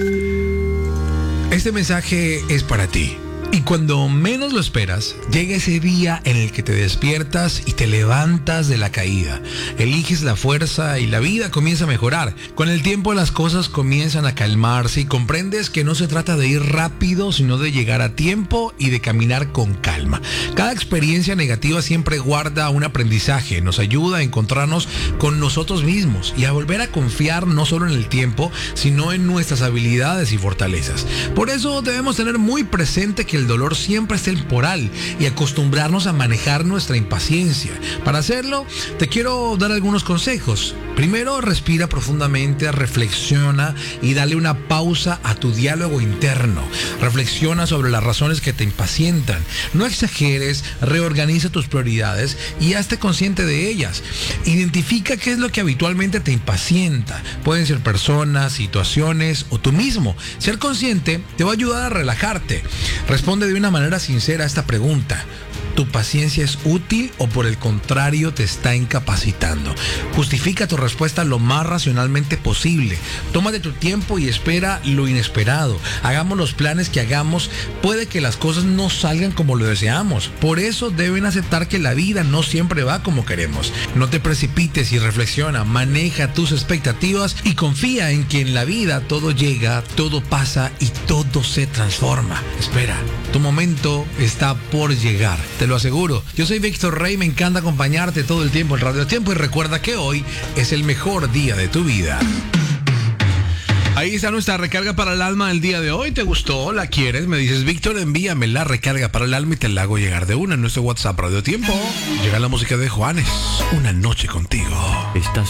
Este mensaje es para ti. Y cuando menos lo esperas, llega ese día en el que te despiertas y te levantas de la caída. Eliges la fuerza y la vida comienza a mejorar. Con el tiempo las cosas comienzan a calmarse y comprendes que no se trata de ir rápido, sino de llegar a tiempo y de caminar con calma. Cada experiencia negativa siempre guarda un aprendizaje, nos ayuda a encontrarnos con nosotros mismos y a volver a confiar no solo en el tiempo, sino en nuestras habilidades y fortalezas. Por eso debemos tener muy presente que el dolor siempre es temporal y acostumbrarnos a manejar nuestra impaciencia. Para hacerlo, te quiero dar algunos consejos. Primero, respira profundamente, reflexiona y dale una pausa a tu diálogo interno. Reflexiona sobre las razones que te impacientan. No exageres, reorganiza tus prioridades y hazte consciente de ellas. Identifica qué es lo que habitualmente te impacienta. Pueden ser personas, situaciones o tú mismo. Ser consciente te va a ayudar a relajarte. Responde de una manera sincera a esta pregunta. ¿Tu paciencia es útil o por el contrario te está incapacitando? Justifica tu respuesta lo más racionalmente posible. Tómate tu tiempo y espera lo inesperado. Hagamos los planes que hagamos, puede que las cosas no salgan como lo deseamos. Por eso deben aceptar que la vida no siempre va como queremos. No te precipites y reflexiona, maneja tus expectativas y confía en que en la vida todo llega, todo pasa y todo se transforma. Espera, tu momento está por llegar. Te lo aseguro. Yo soy Víctor Rey, me encanta acompañarte todo el tiempo en Radio Tiempo y recuerda que hoy es el mejor día de tu vida. Ahí está nuestra recarga para el alma del día de hoy. ¿Te gustó? ¿La quieres? Me dices, Víctor, envíame la recarga para el alma y te la hago llegar de una en nuestro WhatsApp Radio Tiempo. Llega la música de Juanes. Una noche contigo. Estás